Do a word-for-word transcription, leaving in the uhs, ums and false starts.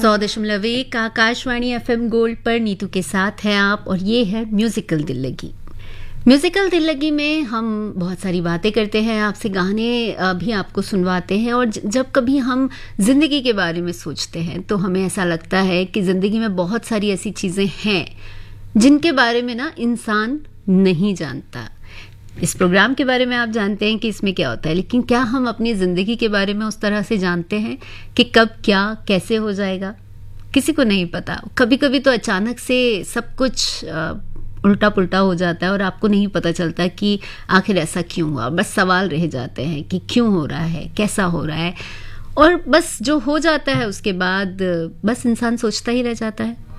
सौ दशमलव एक आकाशवाणी एफएम गोल्ड पर नीतू के साथ हैं आप, और ये है म्यूजिकल दिल लगी। म्यूजिकल दिल लगी में हम बहुत सारी बातें करते हैं, आपसे गाने भी आपको सुनवाते हैं, और जब कभी हम जिंदगी के बारे में सोचते हैं तो हमें ऐसा लगता है कि जिंदगी में बहुत सारी ऐसी चीजें हैं जिनके बारे में ना इंसान नहीं जानता। इस प्रोग्राम के बारे में आप जानते हैं कि इसमें क्या होता है, लेकिन क्या हम अपनी ज़िंदगी के बारे में उस तरह से जानते हैं कि कब क्या कैसे हो जाएगा? किसी को नहीं पता। कभी कभी तो अचानक से सब कुछ उल्टा पुल्टा हो जाता है और आपको नहीं पता चलता कि आखिर ऐसा क्यों हुआ। बस सवाल रह जाते हैं कि क्यों हो रहा है, कैसा हो रहा है, और बस जो हो जाता है उसके बाद बस इंसान सोचता ही रह जाता है।